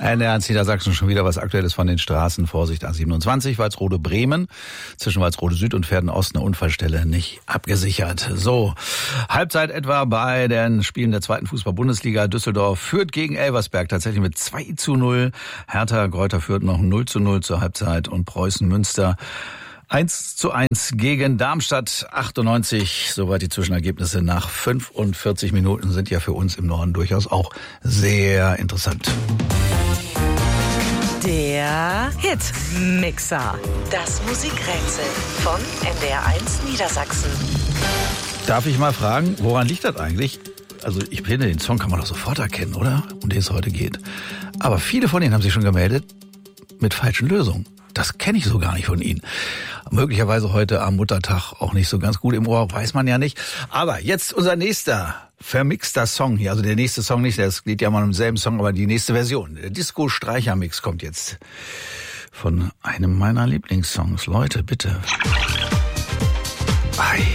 NDR1 Niedersachsen schon wieder was Aktuelles von den Straßen. Vorsicht A27, Walsrode Bremen. Zwischen Walsrode Süd und Verden Ost eine Unfallstelle nicht abgesichert. So, Halbzeit etwa bei den Spielen der zweiten Fußball-Bundesliga. Düsseldorf führt gegen Elversberg tatsächlich mit 2:0. Hertha Greuther führt noch 0:0 zur Halbzeit und Preußen Münster 1:1 gegen Darmstadt 98. Soweit die Zwischenergebnisse nach 45 Minuten sind ja für uns im Norden durchaus auch sehr interessant. Der Hitmixer. Das Musikrätsel von NDR1 Niedersachsen. Darf ich mal fragen, woran liegt das eigentlich? Also ich finde, den Song kann man doch sofort erkennen, oder? Um den es heute geht. Aber viele von Ihnen haben sich schon gemeldet mit falschen Lösungen. Das kenne ich so gar nicht von Ihnen. Möglicherweise heute am Muttertag auch nicht so ganz gut im Ohr, weiß man ja nicht. Aber jetzt unser nächster vermixter Song hier. Also der nächste Song nicht, das geht ja mal im selben Song, aber die nächste Version. Der Disco-Streicher-Mix kommt jetzt von einem meiner Lieblingssongs. Leute, bitte. Ei.